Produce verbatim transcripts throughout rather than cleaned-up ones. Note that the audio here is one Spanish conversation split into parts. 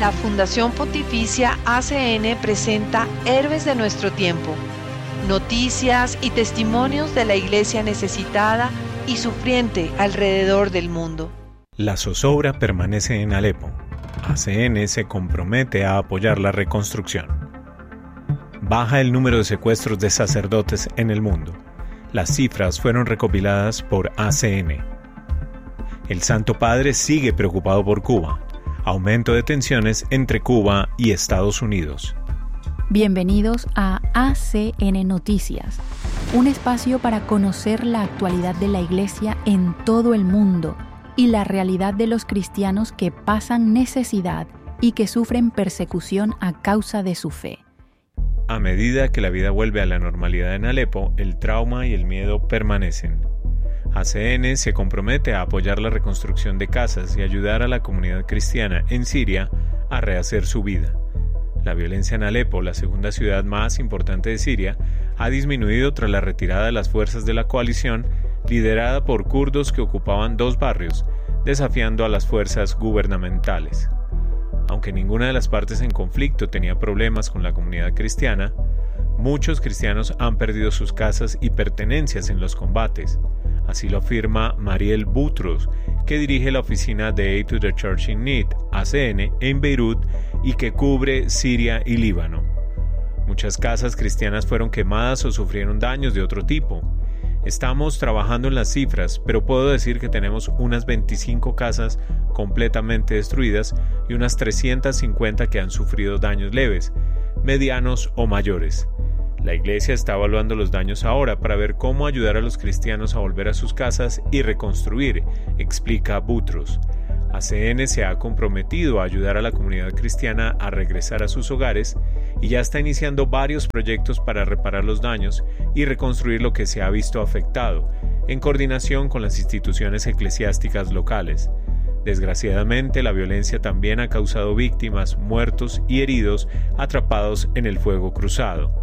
La Fundación Pontificia A C N presenta Héroes de nuestro tiempo, noticias y testimonios de la iglesia necesitada y sufriente alrededor del mundo. La zozobra permanece en Alepo. A C N se compromete a apoyar la reconstrucción. Baja el número de secuestros de sacerdotes en el mundo. Las cifras fueron recopiladas por A C N. El Santo Padre sigue preocupado por Cuba. Aumento de tensiones entre Cuba y Estados Unidos. Bienvenidos a A C N Noticias, un espacio para conocer la actualidad de la Iglesia en todo el mundo y la realidad de los cristianos que pasan necesidad y que sufren persecución a causa de su fe. A medida que la vida vuelve a la normalidad en Alepo, el trauma y el miedo permanecen. A C N se compromete a apoyar la reconstrucción de casas y ayudar a la comunidad cristiana en Siria a rehacer su vida. La violencia en Alepo, la segunda ciudad más importante de Siria, ha disminuido tras la retirada de las fuerzas de la coalición liderada por kurdos que ocupaban dos barrios, desafiando a las fuerzas gubernamentales. Aunque ninguna de las partes en conflicto tenía problemas con la comunidad cristiana, muchos cristianos han perdido sus casas y pertenencias en los combates. Así lo afirma Mariel Boutros, que dirige la oficina de Aid to the Church in Need, A C N, en Beirut y que cubre Siria y Líbano. Muchas casas cristianas fueron quemadas o sufrieron daños de otro tipo. Estamos trabajando en las cifras, pero puedo decir que tenemos unas veinticinco casas completamente destruidas y unas trescientas cincuenta que han sufrido daños leves, medianos o mayores. La Iglesia está evaluando los daños ahora para ver cómo ayudar a los cristianos a volver a sus casas y reconstruir, explica Boutros. A C N se ha comprometido a ayudar a la comunidad cristiana a regresar a sus hogares y ya está iniciando varios proyectos para reparar los daños y reconstruir lo que se ha visto afectado, en coordinación con las instituciones eclesiásticas locales. Desgraciadamente, la violencia también ha causado víctimas, muertos y heridos atrapados en el fuego cruzado.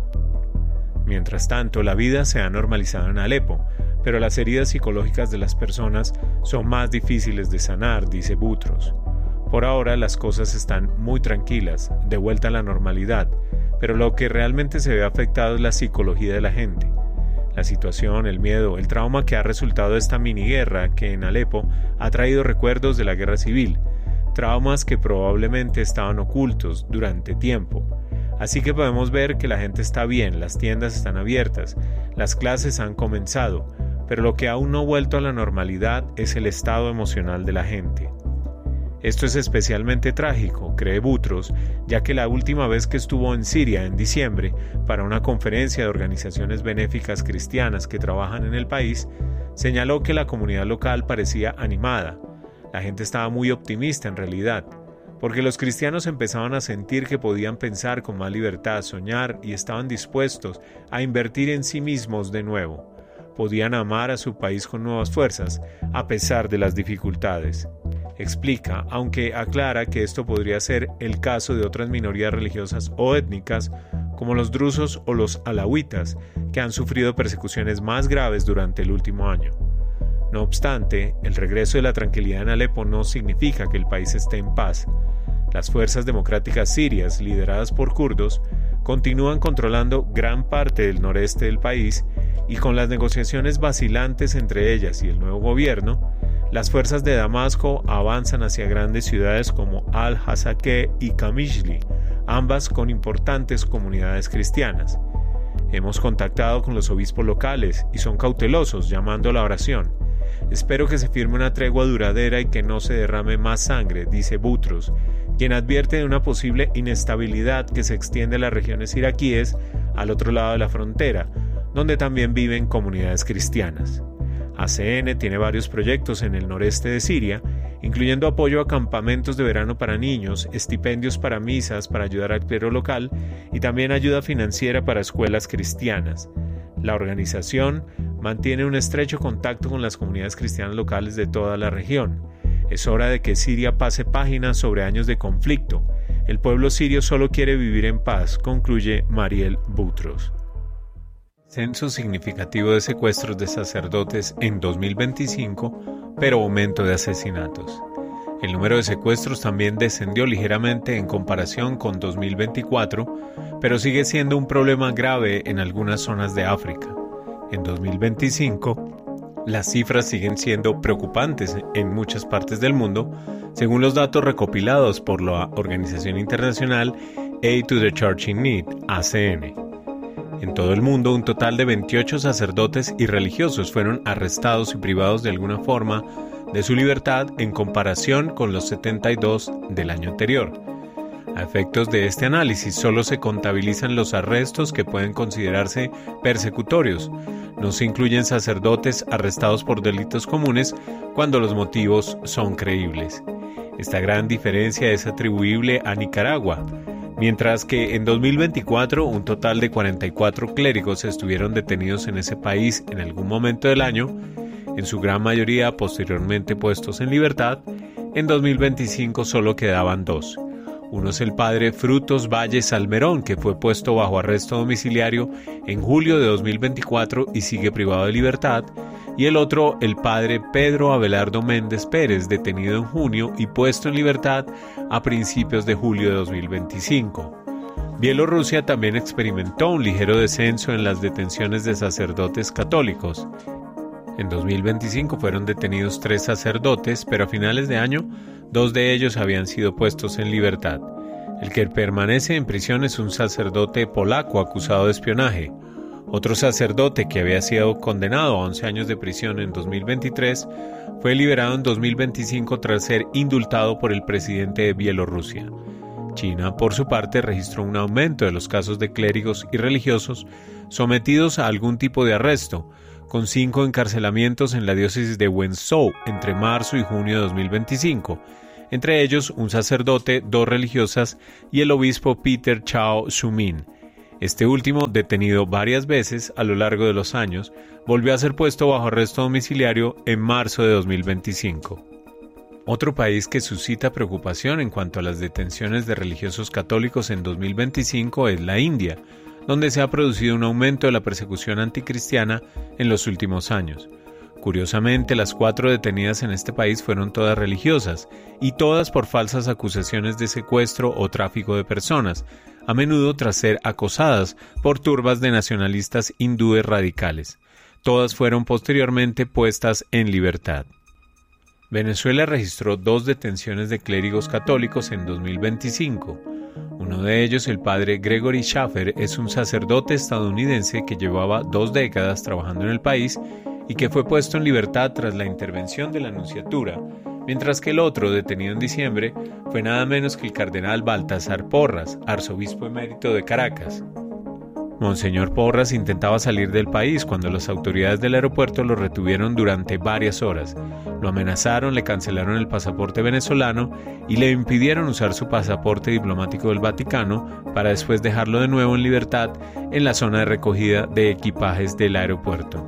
Mientras tanto, la vida se ha normalizado en Alepo, pero las heridas psicológicas de las personas son más difíciles de sanar, dice Boutros. Por ahora las cosas están muy tranquilas, de vuelta a la normalidad, pero lo que realmente se ve afectado es la psicología de la gente. La situación, el miedo, el trauma que ha resultado de esta miniguerra que en Alepo ha traído recuerdos de la guerra civil, traumas que probablemente estaban ocultos durante tiempo. Así que podemos ver que la gente está bien, las tiendas están abiertas, las clases han comenzado, pero lo que aún no ha vuelto a la normalidad es el estado emocional de la gente. Esto es especialmente trágico, cree Boutros, ya que la última vez que estuvo en Siria, en diciembre, para una conferencia de organizaciones benéficas cristianas que trabajan en el país, señaló que la comunidad local parecía animada. La gente estaba muy optimista en realidad, porque los cristianos empezaban a sentir que podían pensar con más libertad, soñar y estaban dispuestos a invertir en sí mismos de nuevo. Podían amar a su país con nuevas fuerzas, a pesar de las dificultades. Explica, aunque aclara que esto podría ser el caso de otras minorías religiosas o étnicas, como los drusos o los alawitas, que han sufrido persecuciones más graves durante el último año. No obstante, el regreso de la tranquilidad en Alepo no significa que el país esté en paz. Las fuerzas democráticas sirias, lideradas por kurdos, continúan controlando gran parte del noreste del país y con las negociaciones vacilantes entre ellas y el nuevo gobierno, las fuerzas de Damasco avanzan hacia grandes ciudades como Al-Hasakeh y Qamishli, ambas con importantes comunidades cristianas. Hemos contactado con los obispos locales y son cautelosos, llamando a la oración. Espero que se firme una tregua duradera y que no se derrame más sangre, dice Boutros, quien advierte de una posible inestabilidad que se extiende a las regiones iraquíes al otro lado de la frontera, donde también viven comunidades cristianas. A C N tiene varios proyectos en el noreste de Siria, incluyendo apoyo a campamentos de verano para niños, estipendios para misas para ayudar al clero local y también ayuda financiera para escuelas cristianas. La organización mantiene un estrecho contacto con las comunidades cristianas locales de toda la región. Es hora de que Siria pase página sobre años de conflicto. El pueblo sirio solo quiere vivir en paz, concluye Mariel Boutros. Censo significativo de secuestros de sacerdotes en dos mil veinticinco, pero aumento de asesinatos. El número de secuestros también descendió ligeramente en comparación con dos mil veinticuatro, pero sigue siendo un problema grave en algunas zonas de África. En dos mil veinticinco, las cifras siguen siendo preocupantes en muchas partes del mundo, según los datos recopilados por la organización internacional Aid to the Church in Need, A C N. En todo el mundo, un total de veintiocho sacerdotes y religiosos fueron arrestados y privados de alguna forma de su libertad en comparación con los setenta y dos del año anterior. A efectos de este análisis, solo se contabilizan los arrestos que pueden considerarse persecutorios. No se incluyen sacerdotes arrestados por delitos comunes cuando los motivos son creíbles. Esta gran diferencia es atribuible a Nicaragua, mientras que en dos mil veinticuatro un total de cuarenta y cuatro clérigos estuvieron detenidos en ese país en algún momento del año, en su gran mayoría posteriormente puestos en libertad. En dos mil veinticinco solo quedaban dos. Uno es el padre Frutos Valle Salmerón, que fue puesto bajo arresto domiciliario en julio de dos mil veinticuatro y sigue privado de libertad, y el otro, el padre Pedro Abelardo Méndez Pérez, detenido en junio y puesto en libertad a principios de julio de dos mil veinticinco. Bielorrusia también experimentó un ligero descenso en las detenciones de sacerdotes católicos. En dos mil veinticinco fueron detenidos tres sacerdotes, pero a finales de año, dos de ellos habían sido puestos en libertad. El que permanece en prisión es un sacerdote polaco acusado de espionaje. Otro sacerdote que había sido condenado a once años de prisión en dos mil veintitrés fue liberado en dos mil veinticinco tras ser indultado por el presidente de Bielorrusia. China, por su parte, registró un aumento de los casos de clérigos y religiosos sometidos a algún tipo de arresto, con cinco encarcelamientos en la diócesis de Wenzhou entre marzo y junio de dos mil veinticinco, entre ellos un sacerdote, dos religiosas y el obispo Peter Chao Su-min. Este último, detenido varias veces a lo largo de los años, volvió a ser puesto bajo arresto domiciliario en marzo de dos mil veinticinco. Otro país que suscita preocupación en cuanto a las detenciones de religiosos católicos en dos mil veinticinco es la India, donde se ha producido un aumento de la persecución anticristiana en los últimos años. Curiosamente, las cuatro detenidas en este país fueron todas religiosas, y todas por falsas acusaciones de secuestro o tráfico de personas, a menudo tras ser acosadas por turbas de nacionalistas hindúes radicales. Todas fueron posteriormente puestas en libertad. Venezuela registró dos detenciones de clérigos católicos en dos mil veinticinco. Uno de ellos, el padre Gregory Schaffer, es un sacerdote estadounidense que llevaba dos décadas trabajando en el país y que fue puesto en libertad tras la intervención de la Nunciatura, mientras que el otro, detenido en diciembre, fue nada menos que el cardenal Baltasar Porras, arzobispo emérito de Caracas. Monseñor Porras intentaba salir del país cuando las autoridades del aeropuerto lo retuvieron durante varias horas. Lo amenazaron, le cancelaron el pasaporte venezolano y le impidieron usar su pasaporte diplomático del Vaticano para después dejarlo de nuevo en libertad en la zona de recogida de equipajes del aeropuerto.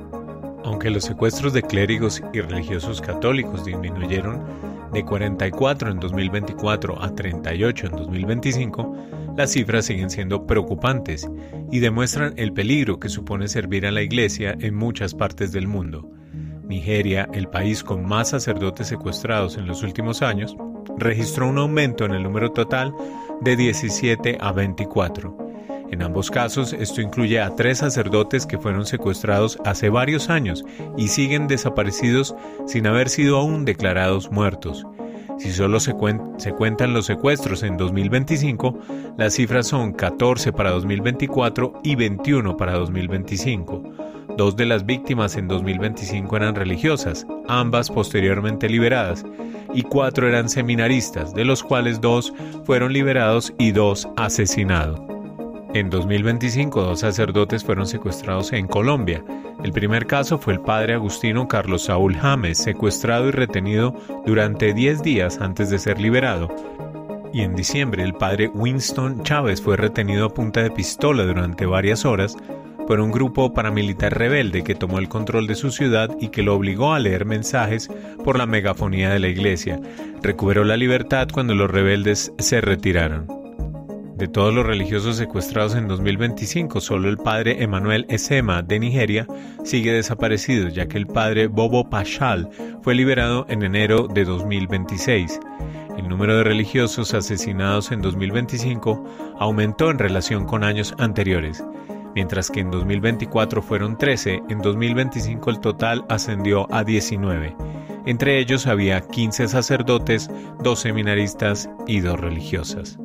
Aunque los secuestros de clérigos y religiosos católicos disminuyeron de cuarenta y cuatro en dos mil veinticuatro a treinta y ocho en dos mil veinticinco, las cifras siguen siendo preocupantes y demuestran el peligro que supone servir a la Iglesia en muchas partes del mundo. Nigeria, el país con más sacerdotes secuestrados en los últimos años, registró un aumento en el número total de diecisiete a veinticuatro. En ambos casos, esto incluye a tres sacerdotes que fueron secuestrados hace varios años y siguen desaparecidos sin haber sido aún declarados muertos. Si solo se, cuen- se cuentan los secuestros en dos mil veinticinco, las cifras son catorce para dos mil veinticuatro y veintiuno para dos mil veinticinco. Dos de las víctimas en dos mil veinticinco eran religiosas, ambas posteriormente liberadas, y cuatro eran seminaristas, de los cuales dos fueron liberados y dos asesinados. En dos mil veinticinco, dos sacerdotes fueron secuestrados en Colombia. El primer caso fue el padre agustino Carlos Saúl James, secuestrado y retenido durante diez días antes de ser liberado. Y en diciembre, el padre Winston Chávez fue retenido a punta de pistola durante varias horas por un grupo paramilitar rebelde que tomó el control de su ciudad y que lo obligó a leer mensajes por la megafonía de la iglesia. Recuperó la libertad cuando los rebeldes se retiraron. De todos los religiosos secuestrados en dos mil veinticinco, solo el padre Emmanuel Esema de Nigeria sigue desaparecido, ya que el padre Bobo Pashal fue liberado en enero de dos mil veintiséis. El número de religiosos asesinados en dos mil veinticinco aumentó en relación con años anteriores. Mientras que en dos mil veinticuatro fueron trece, en dos mil veinticinco el total ascendió a diecinueve. Entre ellos había quince sacerdotes, dos seminaristas y dos religiosas.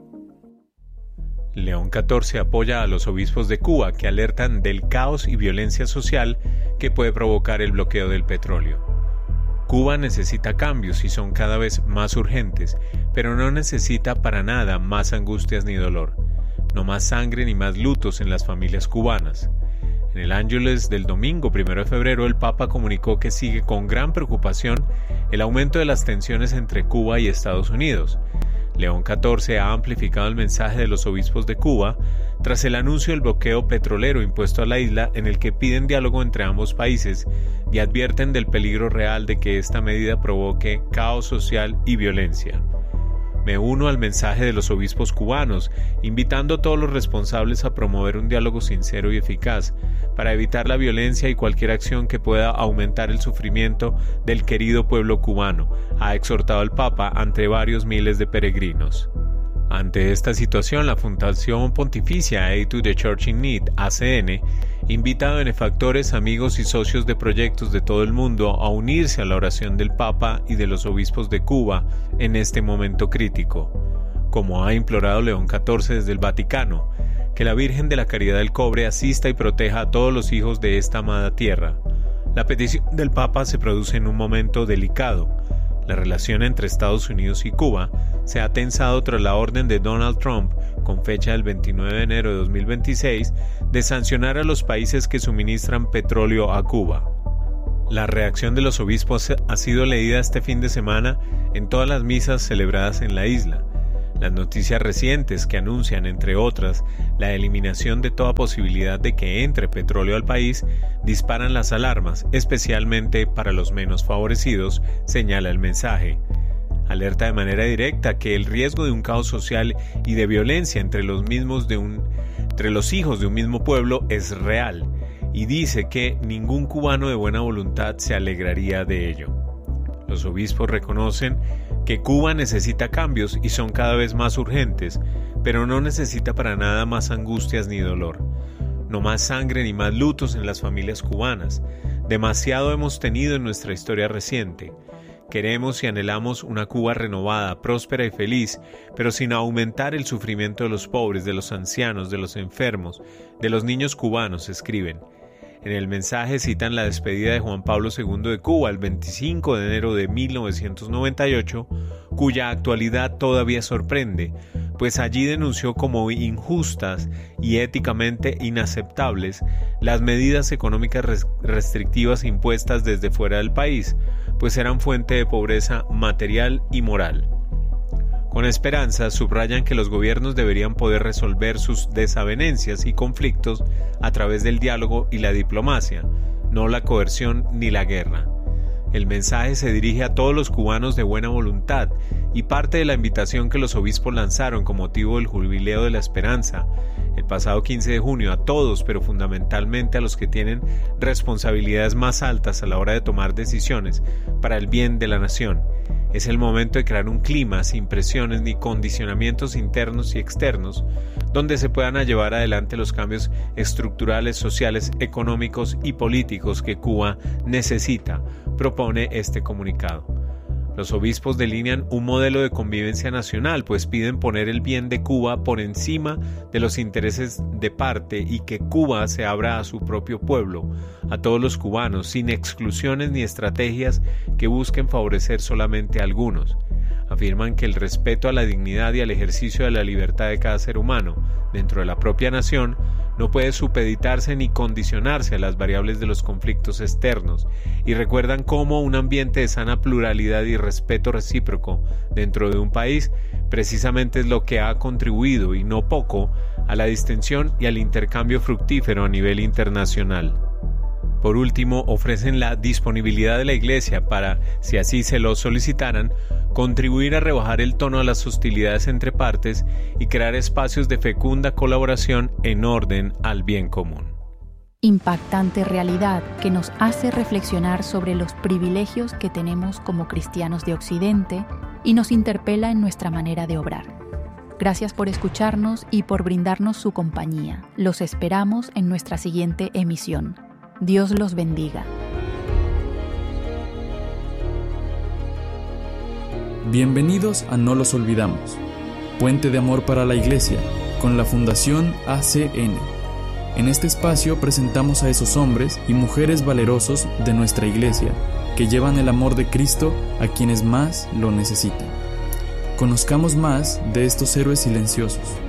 León catorce apoya a los obispos de Cuba que alertan del caos y violencia social que puede provocar el bloqueo del petróleo. Cuba necesita cambios y son cada vez más urgentes, pero no necesita para nada más angustias ni dolor. No más sangre ni más lutos en las familias cubanas. En el Ángelus del domingo primero de febrero, el Papa comunicó que sigue con gran preocupación el aumento de las tensiones entre Cuba y Estados Unidos. León catorce ha amplificado el mensaje de los obispos de Cuba tras el anuncio del bloqueo petrolero impuesto a la isla, en el que piden diálogo entre ambos países y advierten del peligro real de que esta medida provoque caos social y violencia. Me uno al mensaje de los obispos cubanos, invitando a todos los responsables a promover un diálogo sincero y eficaz para evitar la violencia y cualquier acción que pueda aumentar el sufrimiento del querido pueblo cubano, ha exhortado el Papa ante varios miles de peregrinos. Ante esta situación, la Fundación Pontificia Aid to the Church in Need, A C N, invita a benefactores, amigos y socios de proyectos de todo el mundo a unirse a la oración del Papa y de los obispos de Cuba en este momento crítico. Como ha implorado León catorce desde el Vaticano, que la Virgen de la Caridad del Cobre asista y proteja a todos los hijos de esta amada tierra. La petición del Papa se produce en un momento delicado. La relación entre Estados Unidos y Cuba se ha tensado tras la orden de Donald Trump, con fecha del veintinueve de enero de dos mil veintiséis, de sancionar a los países que suministran petróleo a Cuba. La reacción de los obispos ha sido leída este fin de semana en todas las misas celebradas en la isla. Las noticias recientes que anuncian, entre otras, la eliminación de toda posibilidad de que entre petróleo al país, disparan las alarmas, especialmente para los menos favorecidos, señala el mensaje. Alerta de manera directa que el riesgo de un caos social y de violencia entre los mismos de un, entre los hijos de un mismo pueblo es real, y dice que ningún cubano de buena voluntad se alegraría de ello. Los obispos reconocen que Cuba necesita cambios y son cada vez más urgentes, pero no necesita para nada más angustias ni dolor. No más sangre ni más lutos en las familias cubanas. Demasiado hemos tenido en nuestra historia reciente. Queremos y anhelamos una Cuba renovada, próspera y feliz, pero sin aumentar el sufrimiento de los pobres, de los ancianos, de los enfermos, de los niños cubanos, escriben. En el mensaje citan la despedida de Juan Pablo segundo de Cuba el veinticinco de enero de mil novecientos noventa y ocho, cuya actualidad todavía sorprende, pues allí denunció como injustas y éticamente inaceptables las medidas económicas restrictivas impuestas desde fuera del país, pues eran fuente de pobreza material y moral. Con esperanza, subrayan que los gobiernos deberían poder resolver sus desavenencias y conflictos a través del diálogo y la diplomacia, no la coerción ni la guerra. El mensaje se dirige a todos los cubanos de buena voluntad y parte de la invitación que los obispos lanzaron con motivo del Jubileo de la Esperanza el pasado quince de junio a todos, pero fundamentalmente a los que tienen responsabilidades más altas a la hora de tomar decisiones para el bien de la nación. Es el momento de crear un clima sin presiones ni condicionamientos internos y externos, donde se puedan llevar adelante los cambios estructurales, sociales, económicos y políticos que Cuba necesita, propone este comunicado. Los obispos delinean un modelo de convivencia nacional, pues piden poner el bien de Cuba por encima de los intereses de parte y que Cuba se abra a su propio pueblo, a todos los cubanos, sin exclusiones ni estrategias que busquen favorecer solamente a algunos. Afirman que el respeto a la dignidad y al ejercicio de la libertad de cada ser humano dentro de la propia nación no puede supeditarse ni condicionarse a las variables de los conflictos externos, y recuerdan cómo un ambiente de sana pluralidad y respeto recíproco dentro de un país precisamente es lo que ha contribuido, y no poco, a la distensión y al intercambio fructífero a nivel internacional. Por último, ofrecen la disponibilidad de la Iglesia para, si así se lo solicitaran, contribuir a rebajar el tono de las hostilidades entre partes y crear espacios de fecunda colaboración en orden al bien común. Impactante realidad que nos hace reflexionar sobre los privilegios que tenemos como cristianos de Occidente y nos interpela en nuestra manera de obrar. Gracias por escucharnos y por brindarnos su compañía. Los esperamos en nuestra siguiente emisión. Dios los bendiga. Bienvenidos a No los olvidamos, Puente de Amor para la Iglesia, con la Fundación A C N. En este espacio presentamos a esos hombres y mujeres valerosos de nuestra Iglesia que llevan el amor de Cristo a quienes más lo necesitan. Conozcamos más de estos héroes silenciosos.